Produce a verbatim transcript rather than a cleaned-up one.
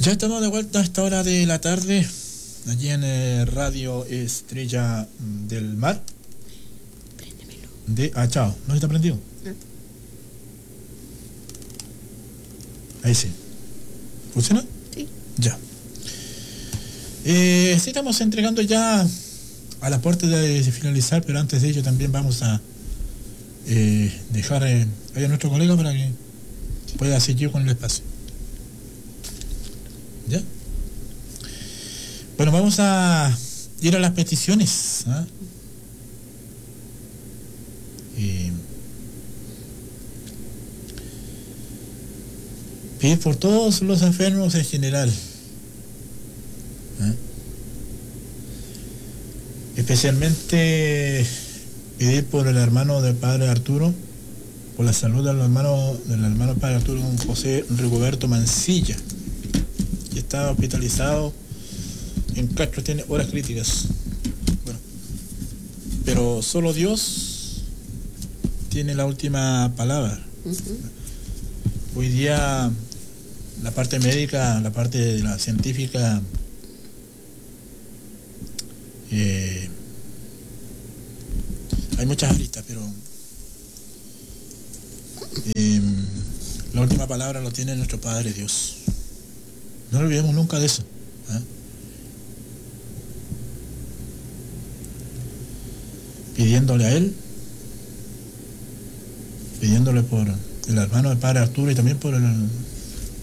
Ya estamos de vuelta a esta hora de la tarde, allí en eh, Radio Estrella del Mar. Préndemelo. De, ah, chao, ¿no está prendido? No. Ahí sí. ¿Funciona? Sí. Ya. Eh, sí, estamos entregando ya a la puerta de, de finalizar, pero antes de ello también vamos a eh, dejar eh, ahí a nuestro colega para que pueda seguir con el espacio. ¿Ya? Bueno, vamos a ir a las peticiones. ¿Ah? Eh, pedir por todos los enfermos en general. ¿Ah? Especialmente pedir por el hermano del padre Arturo, por la salud del hermano del hermano padre Arturo, don José Rigoberto Mancilla, que está hospitalizado en Castro, tiene horas críticas. Bueno, pero solo Dios tiene la última palabra. Uh-huh. Hoy día la parte médica, la parte de la científica, eh, hay muchas aristas, pero eh, la última palabra lo tiene nuestro Padre Dios. No olvidemos nunca de eso. ¿eh? Pidiéndole a Él, pidiéndole por el hermano del Padre Arturo y también por el,